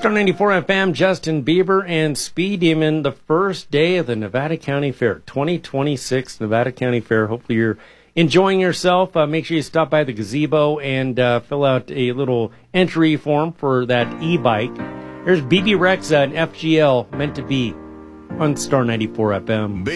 Star 94 FM, Justin Bieber and Speed Demon, the first day of the Nevada County Fair, 2026 Nevada County Fair. Hopefully you're enjoying yourself. Make sure you stop by the gazebo and fill out a little entry form for that e-bike. There's BB Rexa and FGL, meant to be on Star 94 FM.